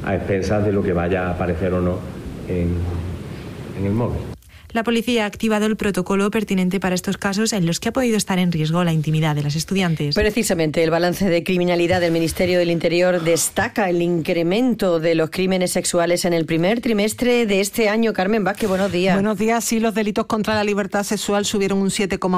a expensas de lo que vaya a aparecer o no en el móvil. La policía ha activado el protocolo pertinente para estos casos en los que ha podido estar en riesgo la intimidad de las estudiantes. Precisamente, el balance de criminalidad del Ministerio del Interior destaca el incremento de los crímenes sexuales en el primer trimestre de este año. Carmen Vázquez, buenos días. Buenos días. Sí, los delitos contra la libertad sexual subieron un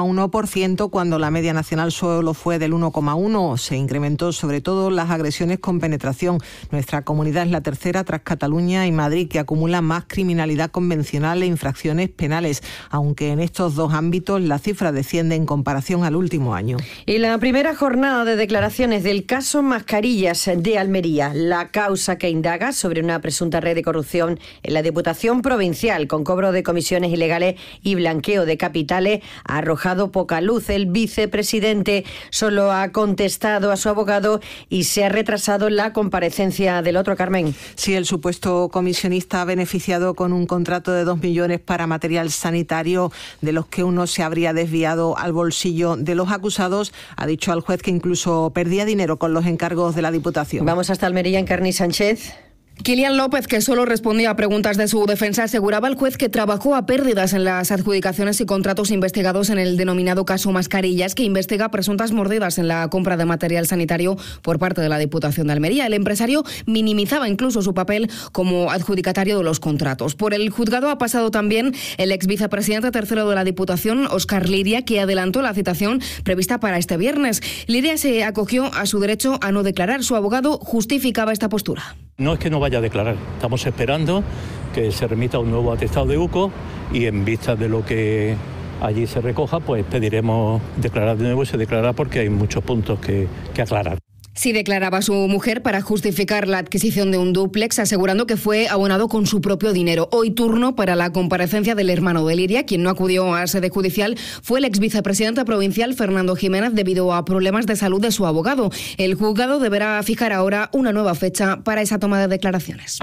7,1% cuando la media nacional solo fue del 1,1%. Se incrementó sobre todo las agresiones con penetración. Nuestra comunidad es la tercera tras Cataluña y Madrid, que acumulan más criminalidad convencional e infracciones penales, aunque en estos dos ámbitos la cifra desciende en comparación al último año. Y la primera jornada de declaraciones del caso Mascarillas de Almería, la causa que indaga sobre una presunta red de corrupción en la Diputación Provincial con cobro de comisiones ilegales y blanqueo de capitales, ha arrojado poca luz. El vicepresidente solo ha contestado a su abogado y se ha retrasado la comparecencia del otro. Carmen. Sí, el supuesto comisionista ha beneficiado con un contrato de 2 millones para material sanitario, de los que uno se habría desviado al bolsillo de los acusados. Ha dicho al juez que incluso perdía dinero con los encargos de la Diputación. Vamos hasta Almería, Encarni Sánchez. Kilian López, que solo respondía a preguntas de su defensa, aseguraba al juez que trabajó a pérdidas en las adjudicaciones y contratos investigados en el denominado caso Mascarillas, que investiga presuntas mordidas en la compra de material sanitario por parte de la Diputación de Almería. El empresario minimizaba incluso su papel como adjudicatario de los contratos. Por el juzgado ha pasado también el ex vicepresidente tercero de la Diputación, Óscar Liria, que adelantó la citación prevista para este viernes. Liria se acogió a su derecho a no declarar. Su abogado justificaba esta postura. No es que no vaya a declarar, estamos esperando que se remita un nuevo atestado de UCO y en vista de lo que allí se recoja, pues pediremos declarar de nuevo y se declarará porque hay muchos puntos que aclarar. Sí declaraba su mujer para justificar la adquisición de un dúplex, asegurando que fue abonado con su propio dinero. Hoy turno para la comparecencia del hermano de Liria. Quien no acudió a sede judicial fue el ex vicepresidente provincial Fernando Jiménez debido a problemas de salud de su abogado. El juzgado deberá fijar ahora una nueva fecha para esa toma de declaraciones.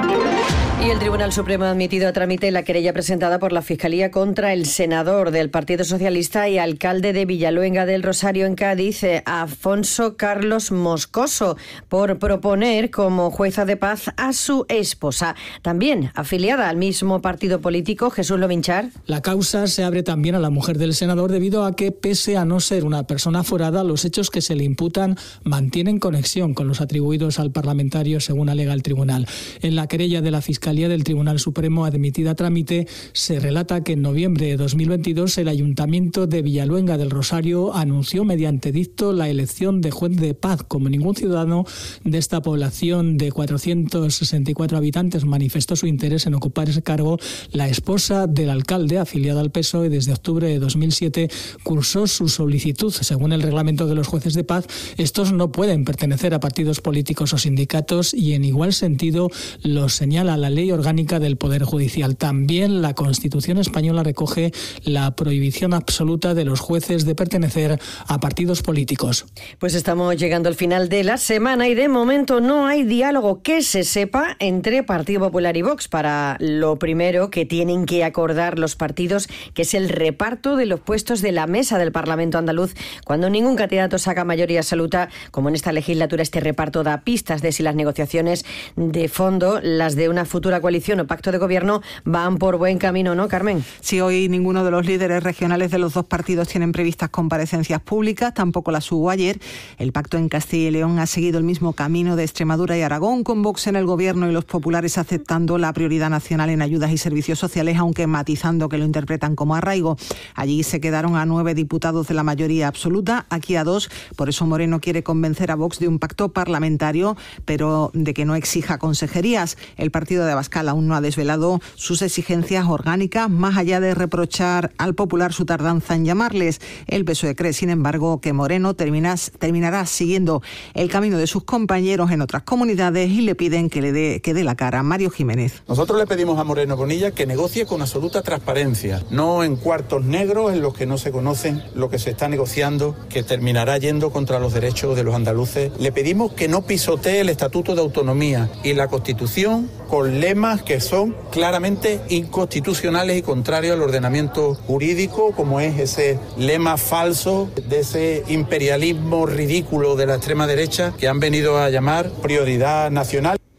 Y el Tribunal Supremo ha admitido a trámite la querella presentada por la Fiscalía contra el senador del Partido Socialista y alcalde de Villaluenga del Rosario en Cádiz, Afonso Carlos Moscoso, por proponer como jueza de paz a su esposa, también afiliada al mismo partido político, Jesús Lovinchar. La causa se abre también a la mujer del senador debido a que, pese a no ser una persona aforada, los hechos que se le imputan mantienen conexión con los atribuidos al parlamentario, según alega el tribunal. En la querella de la Fiscalía del Tribunal Supremo admitida a trámite se relata que en noviembre de 2022 el Ayuntamiento de Villaluenga del Rosario anunció mediante edicto la elección de juez de paz. Como ningún ciudadano de esta población de 464 habitantes manifestó su interés en ocupar ese cargo, la esposa del alcalde, afiliada al PSOE desde octubre de 2007, cursó su solicitud. Según el reglamento de los jueces de paz, estos no pueden pertenecer a partidos políticos o sindicatos y en igual sentido lo señala la Ley Orgánica del Poder Judicial. También la Constitución española recoge la prohibición absoluta de los jueces de pertenecer a partidos políticos. Pues estamos llegando al final de la semana y de momento no hay diálogo que se sepa entre Partido Popular y Vox para lo primero que tienen que acordar los partidos, que es el reparto de los puestos de la mesa del Parlamento andaluz. Cuando ningún candidato saca mayoría absoluta, como en esta legislatura, este reparto da pistas de si las negociaciones de fondo, las de una futura coalición o pacto de gobierno, van por buen camino, ¿no, Carmen? Sí, hoy ninguno de los líderes regionales de los dos partidos tienen previstas comparecencias públicas, tampoco las hubo ayer. El pacto en Castilla y León ha seguido el mismo camino de Extremadura y Aragón, con Vox en el gobierno y los populares aceptando la prioridad nacional en ayudas y servicios sociales, aunque matizando que lo interpretan como arraigo. Allí se quedaron a 9 diputados de la mayoría absoluta, aquí a 2. Por eso Moreno quiere convencer a Vox de un pacto parlamentario, pero de que no exija consejerías. El partido de Abascal aún no ha desvelado sus exigencias orgánicas, más allá de reprochar al Popular su tardanza en llamarles. El PSOE cree, sin embargo, que Moreno terminará siguiendo el camino de sus compañeros en otras comunidades y le piden que dé la cara. Mario Jiménez. Nosotros le pedimos a Moreno Bonilla que negocie con absoluta transparencia, no en cuartos negros en los que no se conocen lo que se está negociando, que terminará yendo contra los derechos de los andaluces. Le pedimos que no pisotee el Estatuto de Autonomía y la Constitución con lemas que son claramente inconstitucionales y contrarios al ordenamiento jurídico, como es ese lema falso de ese imperialismo ridículo de la extrema derecha que han venido a llamar prioridad nacional.